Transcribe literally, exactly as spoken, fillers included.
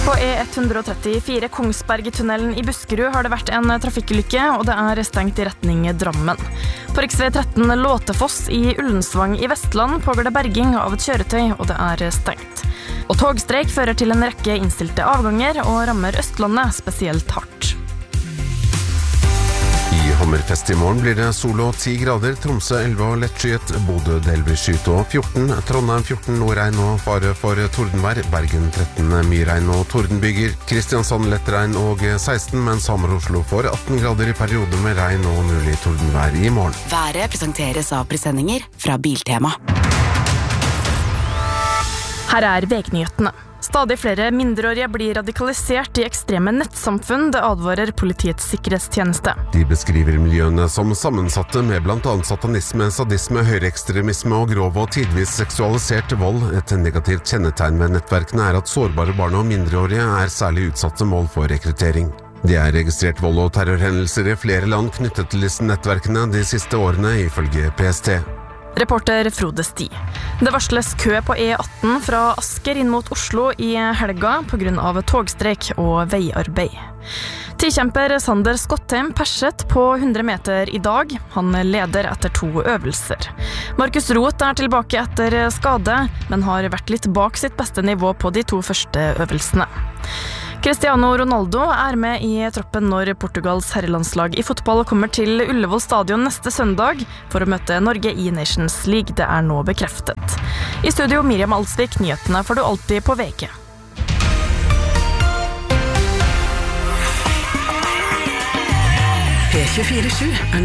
På E one thirty-four Kongsbergtunnelen i Buskerud har det vært en trafikkulykke, og det er stengt i retning Drammen. På riksvei thirteen Låtefoss i Ullensvang i Vestland pågår det berging av et kjøretøy, og det er stengt. Og togstreik fører til en rekke innstilte avganger og rammer Østlandet spesielt hardt. I Hammerfest i morgen blir det sol og ti grader, Tromsø elleve og lettskyet, Bodø delvis skyet og fjorten, Trondheim fjorten og regn og fare for tordenvær, Bergen tretten mye regn og tordenbyger, Kristiansand lett regn og seksten, mens Hamar-Oslo får atten grader i perioder med regn og mulig tordenvær i morgen. Været presenteres av presendinger fra Biltema. Her er veknyhetene. Stadig flere mindreårige blir radikalisert i ekstreme nettsamfunn, det advarer Politiets sikkerhetstjeneste. De beskriver miljøene som sammensatte med blant annet satanisme, sadisme, høyreekstremisme og grov og tidvis seksualisert vold. Et negativt kjennetegn ved nettverkene er at sårbare barn og mindreårige er særlig utsatte mål for rekruttering. Det er registrert vold og terrorhendelser i flere land knyttet til disse nettverkene de siste årene, ifølge P S T. Reporter Frode Sti. Det varsles kø på E eighteen fra Asker inn mot Oslo i helga på grunn av togstreik og veiarbeid. Tikjemper Sander Skottheim perset på hundre meter i dag. Han leder etter to øvelser. Markus Roth er tilbake etter skade, men har vært litt bak sitt beste nivå på de to første øvelsene. Cristiano Ronaldo er med i troppen når Portugals herrelandslag i fotball kommer til Ullevål stadion neste søndag for å møte Norge i Nations League. Det er nå bekreftet. I studio Miriam Alsvik, nyhetene får du alltid på V K. P tjuefire sju er